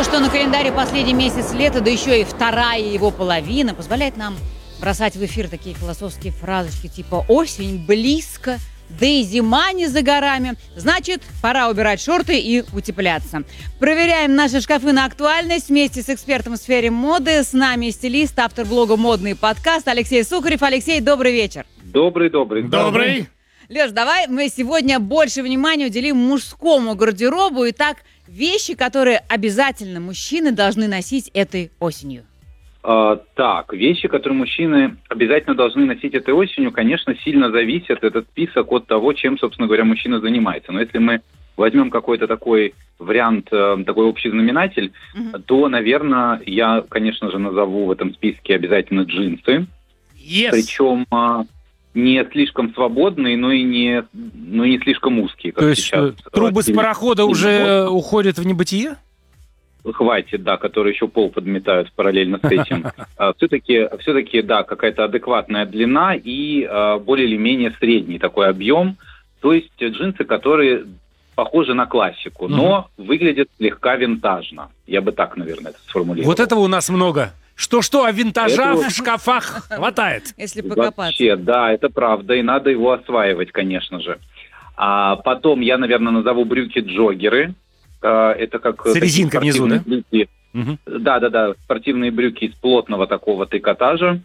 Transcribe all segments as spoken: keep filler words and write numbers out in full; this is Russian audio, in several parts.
То, что на календаре последний месяц лета, да еще и вторая его половина, позволяет нам бросать в эфир такие философские фразочки типа «осень близко», да и зима не за горами. Значит, пора убирать шорты и утепляться. Проверяем наши шкафы на актуальность вместе с экспертом в сфере моды. С нами стилист, автор блога «Модный подкаст» Алексей Сухарев. Алексей, добрый вечер. Добрый-добрый. Добрый. Леш, давай мы сегодня больше внимания уделим мужскому гардеробу. Итак, вещи, которые обязательно мужчины должны носить этой осенью. А, так, вещи, которые мужчины обязательно должны носить этой осенью, конечно, сильно зависят этот список от того, чем, собственно говоря, мужчина занимается. Но если мы возьмем какой-то такой вариант, такой общий знаменатель, угу. то, наверное, я, конечно же, назову в этом списке обязательно джинсы. Yes. Причем не слишком свободные, но и не, но и не слишком узкие. Как то есть сейчас. трубы с парохода уже уходят в небытие? Хватит, да, которые еще пол подметают параллельно с этим. Все-таки, все-таки, да, какая-то адекватная длина и более или менее средний такой объем. То есть джинсы, которые похожи на классику, но угу. выглядят слегка винтажно. Я бы так, наверное, это сформулировал. Вот этого у нас много. Что-что, а винтажа это... в шкафах хватает. Если покопаться. Вообще, да, это правда, и надо его осваивать, конечно же. А потом я, наверное, назову брюки-джоггеры. Это как... С резинкой внизу, да? Брюки. Угу. Да-да-да, спортивные брюки из плотного такого трикотажа.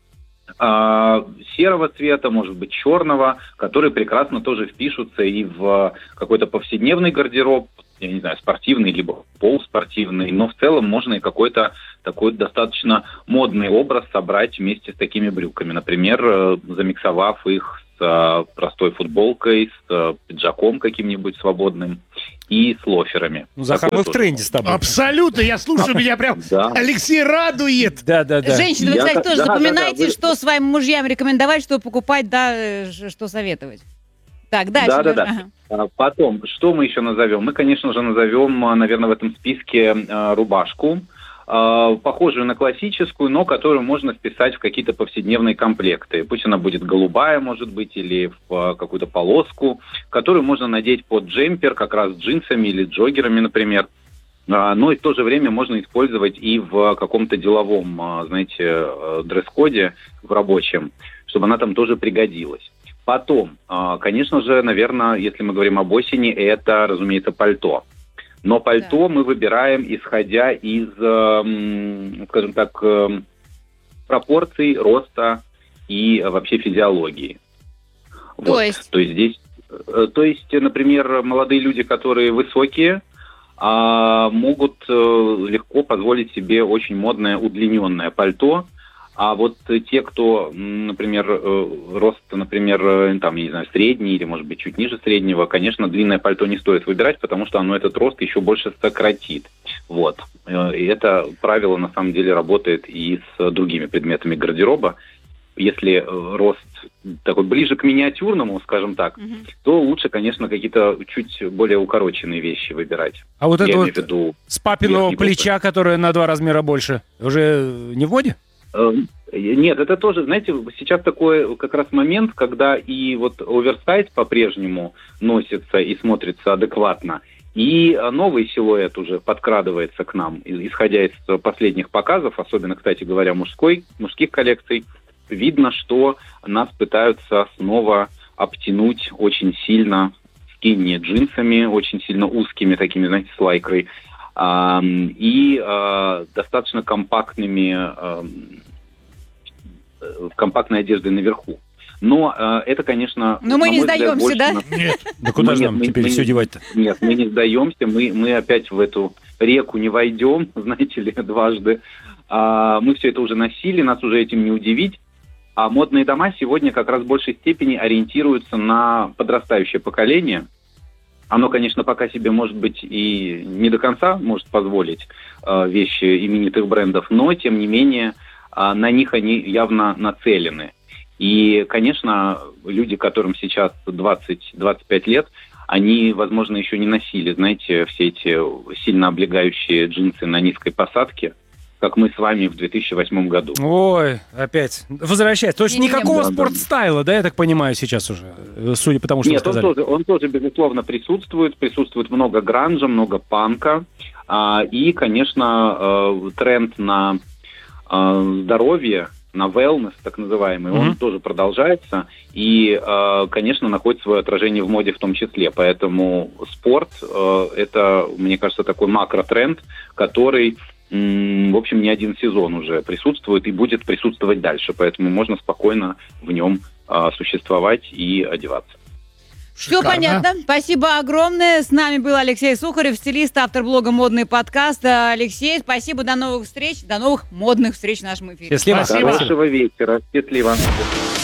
А, серого цвета, может быть, черного, которые прекрасно тоже впишутся и в какой-то повседневный гардероб, я не знаю, спортивный, либо полуспортивный, но в целом можно и какой-то такой достаточно модный образ собрать вместе с такими брюками. Например, замиксовав их с простой футболкой, с пиджаком каким-нибудь свободным и с лоферами. Ну, Захар, мы в тренде с тобой. Абсолютно, я слушаю, меня прям Алексей радует. Да, да, да. Женщины, вы, кстати, тоже запоминайте, что своим мужьям рекомендовать, что покупать, да, что советовать. Так, дальше. Да, да, да. Потом, что мы еще назовем? Мы, конечно же, назовем, наверное, в этом списке рубашку, похожую на классическую, но которую можно вписать в какие-то повседневные комплекты. Пусть она будет голубая, может быть, или в какую-то полоску, которую можно надеть под джемпер, как раз с джинсами или джоггерами, например. Но и в то же время можно использовать и в каком-то деловом, знаете, дресс-коде, в рабочем, чтобы она там тоже пригодилась. Потом, конечно же, наверное, если мы говорим об осени, это, разумеется, пальто. Но пальто да. мы выбираем, исходя из, скажем так, пропорций, роста и вообще физиологии. То вот. есть? То есть здесь, то есть, например, молодые люди, которые высокие, могут легко позволить себе очень модное удлиненное пальто. А вот те, кто, например, рост, например, там, я не знаю, средний или, может быть, чуть ниже среднего, конечно, длинное пальто не стоит выбирать, потому что оно этот рост еще больше сократит. Вот. И это правило, на самом деле, работает и с другими предметами гардероба. Если рост такой ближе к миниатюрному, скажем так, угу. то лучше, конечно, какие-то чуть более укороченные вещи выбирать. А вот я это вот виду, с папиного плеча, которое на два размера больше, уже не в моде? Нет, это тоже, знаете, сейчас такой как раз момент, когда и вот оверсайз по-прежнему носится и смотрится адекватно, и новый силуэт уже подкрадывается к нам, исходя из последних показов, особенно, кстати говоря, мужской, мужских коллекций, видно, что нас пытаются снова обтянуть очень сильно скинни джинсами, очень сильно узкими такими, знаете, с лайкрой, и э, достаточно компактными, э, компактной одеждой наверху. Но э, это, конечно... Но мы не сдаемся, взгляд, да? На... Нет, да куда же нам теперь все девать-то? Нет, мы не сдаемся, мы, мы опять в эту реку не войдем, знаете ли, дважды. А, мы все это уже носили, нас уже этим не удивить. А модные дома сегодня как раз в большей степени ориентируются на подрастающее поколение. Оно, конечно, пока себе, может быть, и не до конца может позволить э, вещи именитых брендов, но, тем не менее, э, на них они явно нацелены. И, конечно, люди, которым сейчас двадцать-двадцать пять лет, они, возможно, еще не носили, знаете, все эти сильно облегающие джинсы на низкой посадке, как мы с вами в две тысячи восьмом году. Ой, опять. Возвращается. То есть не, никакого да, спортстайла, да, я так понимаю, сейчас уже, судя по тому, что Нет, вы сказали. он тоже, он тоже, безусловно, присутствует. Присутствует много гранжа, много панка. А, и, конечно, э, тренд на э, здоровье, на wellness, так называемый, mm-hmm. он тоже продолжается и, э, конечно, находит свое отражение в моде в том числе. Поэтому спорт э, – это, мне кажется, такой макротренд, который, м- в общем, не один сезон уже присутствует и будет присутствовать дальше. Поэтому можно спокойно в нем э, существовать и одеваться. Все понятно. Спасибо огромное. С нами был Алексей Сухарев, стилист, автор блога «Модный подкаст». Алексей, спасибо. До новых встреч. До новых модных встреч в нашем эфире. Счастливо. Хорошего вечера. Счастливо.